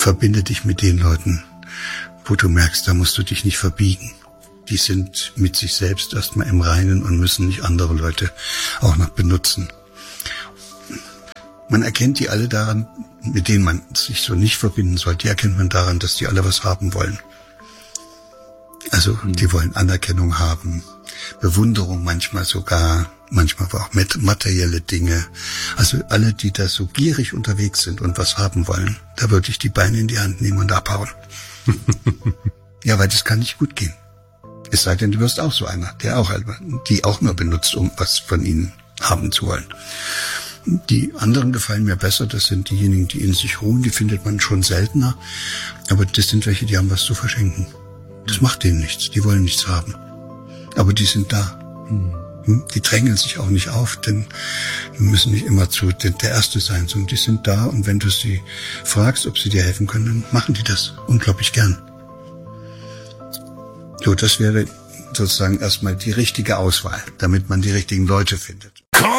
verbinde dich mit den Leuten, wo du merkst, da musst du dich nicht verbiegen. Die sind mit sich selbst erstmal im Reinen und müssen nicht andere Leute auch noch benutzen. Man erkennt die alle daran, mit denen man sich so nicht verbinden soll, die erkennt man daran, dass die alle was haben wollen. Also die wollen Anerkennung haben, Bewunderung manchmal sogar, manchmal auch materielle Dinge. Also alle, die da so gierig unterwegs sind und was haben wollen, da würde ich die Beine in die Hand nehmen und abhauen. Ja, weil das kann nicht gut gehen. Es sei denn, du wirst auch so einer, die auch nur benutzt, um was von ihnen haben zu wollen. Die anderen gefallen mir besser, das sind diejenigen, die in sich ruhen, die findet man schon seltener. Aber das sind welche, die haben was zu verschenken. Das macht denen nichts, die wollen nichts haben. Aber die sind da. Die drängeln sich auch nicht auf, denn wir müssen nicht immer der Erste sein, sondern die sind da und wenn du sie fragst, ob sie dir helfen können, dann machen die das unglaublich gern. So, das wäre sozusagen erstmal die richtige Auswahl, damit man die richtigen Leute findet.